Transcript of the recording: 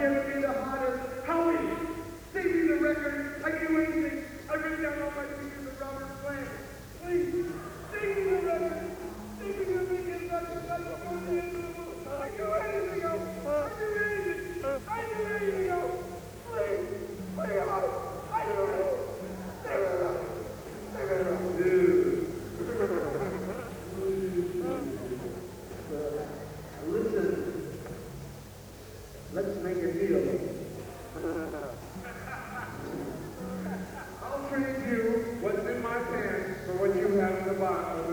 gonna be the hottest. Howie, sing me the record. I do anything. I written down all my fingers of Robert Plant. Please, sing me the record. Sing me the record. I do anything else. I do anything. I do anything else. Please, play it out. I do it. Sing it up. Sing it up. Dude. Listen. Let's make a deal. I'll trade you what's in my pants for what you have in the bottom.